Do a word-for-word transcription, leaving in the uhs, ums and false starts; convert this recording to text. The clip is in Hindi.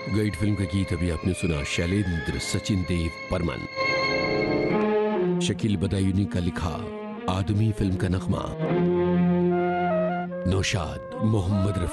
गाइड फिल्म का गीत अभी आपने सुना, शैलेंद्र सचिन देव बर्मन। शकील बदायूनी का लिखा आदमी फिल्म का नगमा, नौशाद मोहम्मद रफी।